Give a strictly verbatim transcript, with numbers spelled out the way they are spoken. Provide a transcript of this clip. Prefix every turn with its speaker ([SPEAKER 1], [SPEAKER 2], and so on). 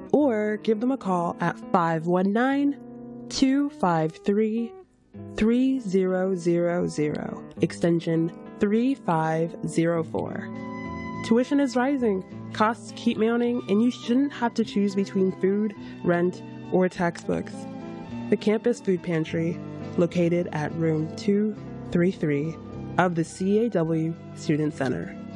[SPEAKER 1] or give them a call at five one nine, two five three, three zero zero zero, extension three five zero four. Tuition is rising, costs keep mounting, and you shouldn't have to choose between food, rent, or textbooks. The Campus Food Pantry, located at room two thirty-three of the C A W Student Center.